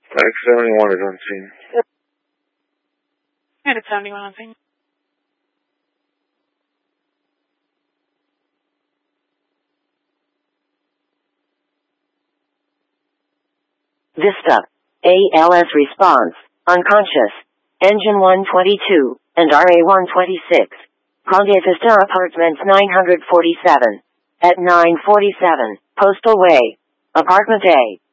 Medic 71 is on scene. Medic 71 on scene. Vista. ALS response. Unconscious. Engine 122 and RA 126. Grande Vista Apartments 947. At 947, Postal Way. Apartment A.